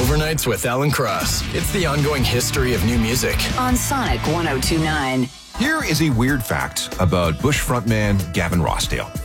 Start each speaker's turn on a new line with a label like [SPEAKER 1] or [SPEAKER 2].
[SPEAKER 1] Overnights with Alan Cross. It's the ongoing history of new music.
[SPEAKER 2] On Sonic 102.9.
[SPEAKER 3] Here is a weird fact about Bush frontman Gavin Rossdale.